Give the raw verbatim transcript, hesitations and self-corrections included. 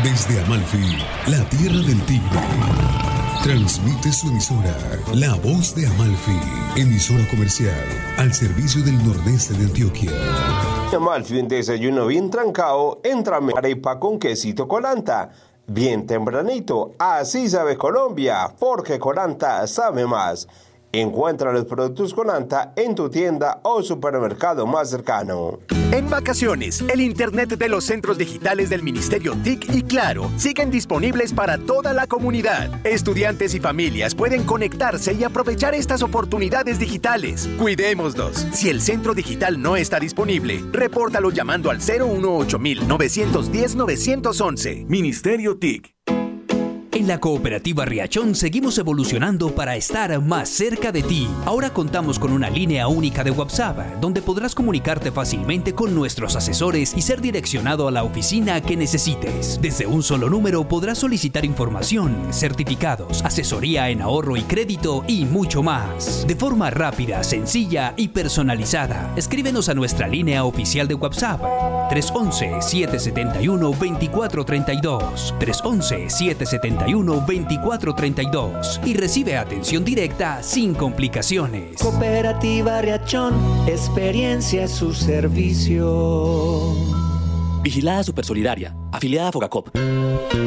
Desde Amalfi, la tierra del tigre. Transmite su emisora, La Voz de Amalfi, emisora comercial al servicio del nordeste de Antioquia. Amalfi, un desayuno bien trancado, entra arepa con quesito Colanta. Bien tempranito, así sabe Colombia, porque Colanta sabe más. Encuentra los productos Colanta en tu tienda o supermercado más cercano. En vacaciones, el Internet de los centros digitales del Ministerio T I C y Claro siguen disponibles para toda la comunidad. Estudiantes y familias pueden conectarse y aprovechar estas oportunidades digitales. Cuidémoslos. Si el centro digital no está disponible, repórtalo llamando al cero uno ocho nueve uno cero nueve uno uno. Ministerio T I C. En la Cooperativa Riachón seguimos evolucionando para estar más cerca de ti. Ahora contamos con una línea única de WhatsApp, donde podrás comunicarte fácilmente con nuestros asesores y ser direccionado a la oficina que necesites. Desde un solo número podrás solicitar información, certificados, asesoría en ahorro y crédito y mucho más. De forma rápida, sencilla y personalizada. Escríbenos a nuestra línea oficial de WhatsApp tres once, siete setenta y uno, veinticuatro treinta y dos, tres once, siete setenta y uno, veinticuatro treinta y dos y recibe atención directa sin complicaciones. Cooperativa Riachón, experiencia es su servicio. Vigilada Supersolidaria, afiliada a Fogacop.